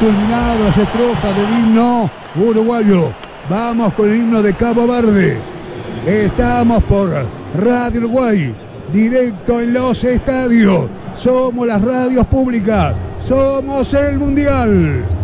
culminado las estrofas del himno uruguayo. Vamos con el himno de Cabo Verde. Estamos por Radio Uruguay, directo en los estadios. Somos las radios públicas, somos el Mundial.